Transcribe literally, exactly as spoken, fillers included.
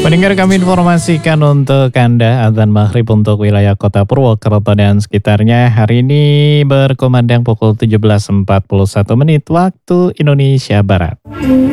Pendengar, kami informasikan untuk Anda adzan maghrib untuk wilayah kota Purwokerto dan sekitarnya hari ini berkumandang pukul tujuh belas empat puluh satu menit waktu Indonesia Barat.